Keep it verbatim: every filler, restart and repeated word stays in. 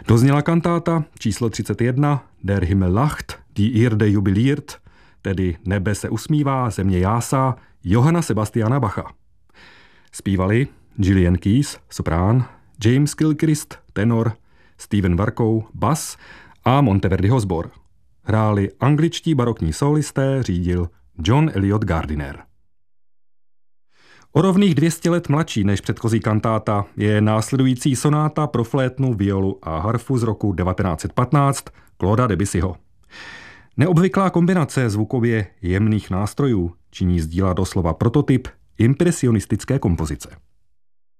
Dozněla kantáta číslo třicet jedna Der Himmel lacht, die Erde jubiliert, tedy Nebe se usmívá, země jásá, Johanna Sebastiana Bacha. Zpívali Gillian Keys, soprán, James Gilchrist, tenor, Steven Varkou, bas a Monteverdiho sbor. Hráli angličtí barokní solisté, řídil John Eliot Gardiner. O rovných dvě stě let mladší než předchozí kantáta je následující sonáta pro flétnu, violu a harfu z roku devatenáct set patnáct Clauda Debussyho. Neobvyklá kombinace zvukově jemných nástrojů činí z díla doslova prototyp impresionistické kompozice.